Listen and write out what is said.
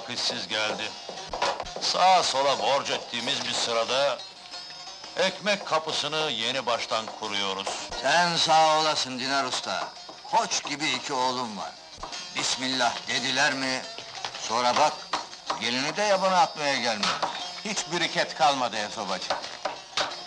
vakitsiz geldi. Sağa sola borç ettiğimiz bir sırada... ...ekmek kapısını yeni baştan kuruyoruz. Sen sağ olasın Dinar Usta. Koç gibi iki oğlum var. Bismillah dediler mi... ...sonra bak, gelini de yabana atmaya gelmiyor. Hiç biriket kalmadı Esobacı.